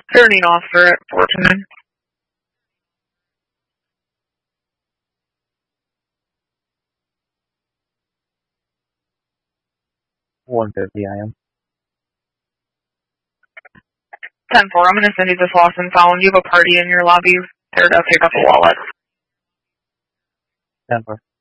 Turning officer at 410. 1:50 a.m. 10-4, I'm going to send you this lost and found. You have a party in your lobby. There to pick up a wallet. 10-4.